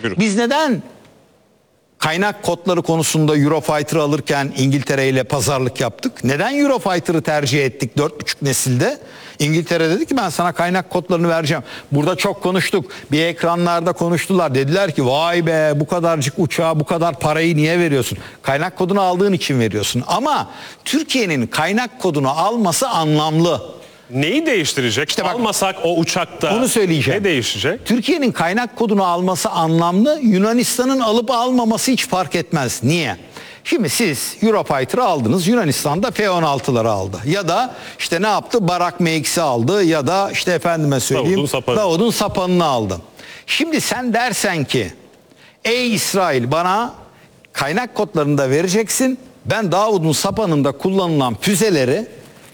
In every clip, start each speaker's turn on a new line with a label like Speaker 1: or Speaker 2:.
Speaker 1: Buyurun.
Speaker 2: Biz neden kaynak kodları konusunda Eurofighter alırken İngiltere ile pazarlık yaptık? Neden Eurofighter'ı tercih ettik 4.5 nesilde? İngiltere dedi ki ben sana kaynak kodlarını vereceğim. Burada çok konuştuk. Bir ekranlarda konuştular. Dediler ki vay be bu kadarcık uçağa bu kadar parayı niye veriyorsun? Kaynak kodunu aldığın için veriyorsun. Ama Türkiye'nin kaynak kodunu alması anlamlı.
Speaker 1: Neyi değiştirecek?
Speaker 2: İşte bak,
Speaker 1: almasak o uçakta
Speaker 2: onu söyleyeceğim.
Speaker 1: ne değişecek?
Speaker 2: Türkiye'nin kaynak kodunu alması anlamlı. Yunanistan'ın alıp almaması hiç fark etmez. Niye? Şimdi siz Eurofighter'ı aldınız. Yunanistan'da F-16'ları aldı. Ya da işte ne yaptı? Barak MX'i aldı. Ya da işte efendime söyleyeyim Davud'un sapanını aldı. Şimdi sen dersen ki ey İsrail bana kaynak kodlarını da vereceksin. Ben Davud'un sapanında kullanılan füzeleri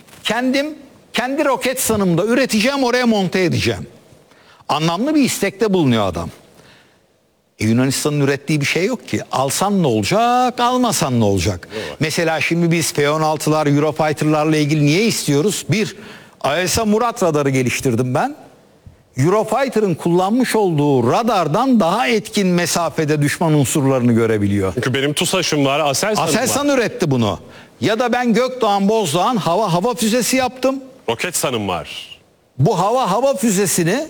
Speaker 2: kendi roket sanımda üreteceğim, oraya monte edeceğim. Anlamlı bir istekte bulunuyor adam. Yunanistan'ın ürettiği bir şey yok ki. Alsan ne olacak, almasan ne olacak? Evet. Mesela şimdi biz F-16'lar, Eurofighter'larla ilgili niye istiyoruz? Bir, AESA Murat radarı geliştirdim ben. Eurofighter'ın kullanmış olduğu radardan daha etkin mesafede düşman unsurlarını görebiliyor.
Speaker 1: Çünkü benim TUSAŞ'ım var,
Speaker 2: Aselsan üretti bunu. Ya da ben Gökdoğan Bozdağ'ın hava füzesi yaptım.
Speaker 1: Roketsan'ım var.
Speaker 2: Bu hava füzesini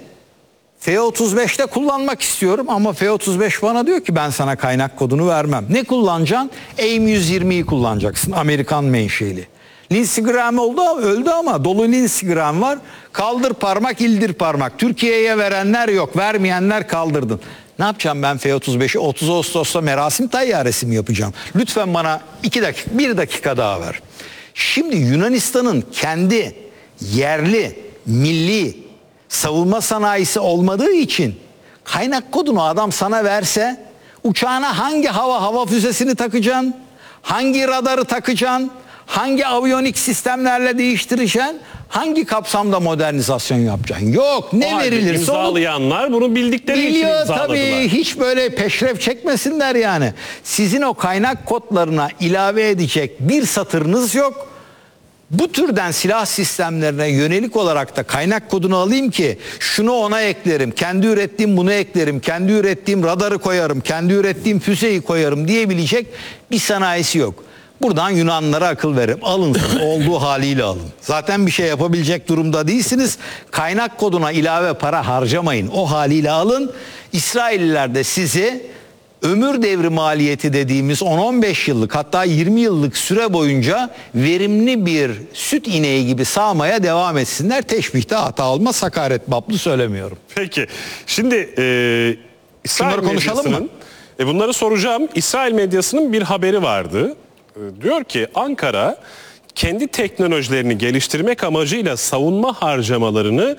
Speaker 2: F-35'te kullanmak istiyorum ama F-35 bana diyor ki ben sana kaynak kodunu vermem. Ne kullanacaksın? AIM-120'yi kullanacaksın. Amerikan menşeli. Lindsey Graham öldü ama dolu Lindsey Graham var. Kaldır parmak, ildir parmak. Türkiye'ye verenler yok, vermeyenler kaldırdın. Ne yapacağım ben F-35'i? 30 Ağustos'ta merasim tayyaresi mi yapacağım? Lütfen bana 1 dakika daha ver. Şimdi Yunanistan'ın kendi yerli, milli savunma sanayisi olmadığı için kaynak kodunu adam sana verse uçağına hangi hava füzesini takacaksın? Hangi radarı takacaksın? Hangi aviyonik sistemlerle değiştireceksin? Hangi kapsamda modernizasyon yapacaksın? Yok, ne verilirse
Speaker 1: imzalayanlar bunu bildikleri için imzaladılar.
Speaker 2: Tabii, hiç böyle peşref çekmesinler yani. Sizin o kaynak kodlarına ilave edecek bir satırınız yok. Bu türden silah sistemlerine yönelik olarak da kaynak kodunu alayım ki şunu ona eklerim, kendi ürettiğim bunu eklerim, kendi ürettiğim radarı koyarım, kendi ürettiğim füzeyi koyarım diyebilecek bir sanayisi yok. Buradan Yunanlara akıl verim. Alın, olduğu haliyle alın. Zaten bir şey yapabilecek durumda değilsiniz. Kaynak koduna ilave para harcamayın. O haliyle alın. İsrailliler de sizi ömür devri maliyeti dediğimiz 10-15 yıllık hatta 20 yıllık süre boyunca verimli bir süt ineği gibi sağmaya devam etsinler. Teşbihte hata olmaz, hakaret bablı söylemiyorum.
Speaker 1: Peki şimdi İsrail
Speaker 2: şunları konuşalım mı?
Speaker 1: Bunları soracağım. İsrail medyasının bir haberi vardı. Diyor ki Ankara kendi teknolojilerini geliştirmek amacıyla savunma harcamalarını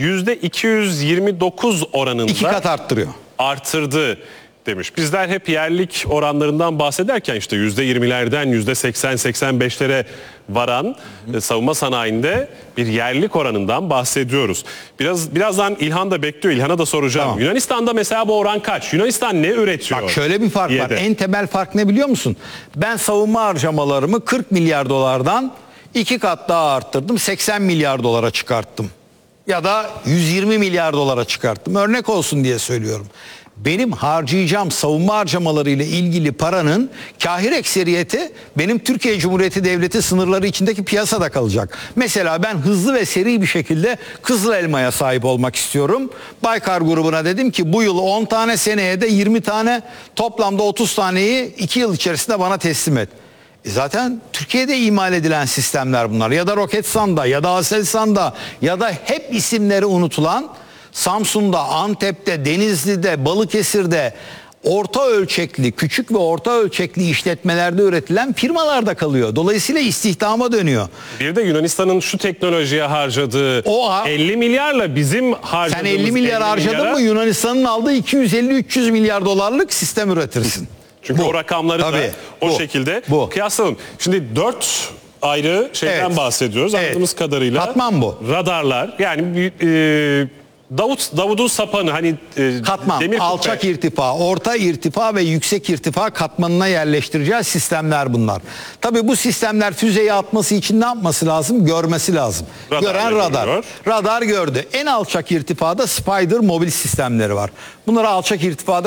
Speaker 1: %229 oranında
Speaker 2: 2 kat arttırıyor.
Speaker 1: Artırdı demiş. Bizler hep yerlik oranlarından bahsederken işte %20'lerden %80-85'lere varan savunma sanayinde bir yerlik oranından bahsediyoruz. Birazdan İlhan da bekliyor. İlhan'a da soracağım. Tamam. Yunanistan'da mesela bu oran kaç? Yunanistan ne üretiyor?
Speaker 2: Bak şöyle bir fark var. En temel fark ne biliyor musun? Ben savunma harcamalarımı 40 milyar dolardan 2 kat daha arttırdım. 80 milyar dolara çıkarttım. Ya da 120 milyar dolara çıkarttım. Örnek olsun diye söylüyorum. Benim harcayacağım savunma harcamaları ile ilgili paranın kahir ekseriyeti benim Türkiye Cumhuriyeti Devleti sınırları içindeki piyasada kalacak. Mesela ben hızlı ve seri bir şekilde Kızıl Elma'ya sahip olmak istiyorum. Baykar grubuna dedim ki bu yıl 10 tane, seneye de 20 tane, toplamda 30 taneyi 2 yıl içerisinde bana teslim et. Zaten Türkiye'de imal edilen sistemler bunlar. Ya da Roketsan'da ya da Aselsan'da ya da hep isimleri unutulan Samsun'da, Antep'te, Denizli'de, Balıkesir'de orta ölçekli, küçük ve orta ölçekli işletmelerde üretilen firmalarda kalıyor. Dolayısıyla istihdama dönüyor.
Speaker 1: Bir de Yunanistan'ın şu teknolojiye harcadığı 50 milyarla bizim harcadığımız...
Speaker 2: Sen 50 milyar harcadın mı Yunanistan'ın aldığı 250-300 milyar dolarlık sistem üretirsin.
Speaker 1: Çünkü o rakamları da o şekilde kıyaslayalım. Şimdi 4 ayrı şeyden bahsediyoruz. Anladığımız kadarıyla.
Speaker 2: Katman bu.
Speaker 1: Radarlar yani... Davud'un sapanı hani
Speaker 2: katman, alçak irtifa, orta irtifa ve yüksek irtifa katmanına yerleştireceğiz sistemler bunlar. Tabii bu sistemler füzeyi atması için ne yapması lazım? Görmesi lazım. Gören radar. Radar gördü. En alçak irtifada Spider mobil sistemleri var. Bunları alçak irtifada